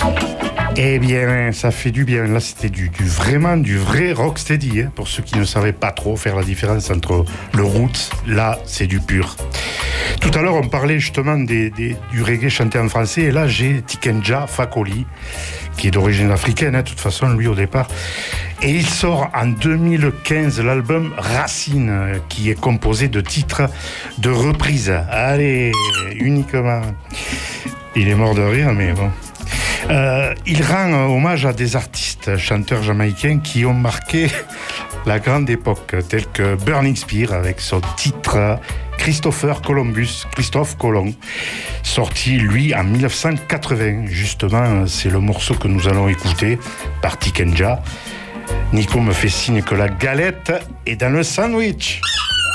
Eh bien, ça fait du bien. Là, c'était vraiment du vrai rocksteady. Hein, pour ceux qui ne savaient pas trop faire la différence entre le roots, là, c'est du pur. Tout à l'heure, on parlait justement du reggae chanté en français. Et là, j'ai Tikenja Fakoly, qui est d'origine africaine, hein, de toute façon, lui, au départ. Et il sort en 2015 l'album Racine, qui est composé de titres de reprises. Allez, uniquement. Il est mort de rire, mais bon. Il rend hommage à des artistes, chanteurs jamaïcains qui ont marqué la grande époque, tels que Burning Spear avec son titre Christophe Colomb, sorti lui en 1980. Justement, c'est le morceau que nous allons écouter par Tikenja. Nico me fait signe que la galette est dans le sandwich.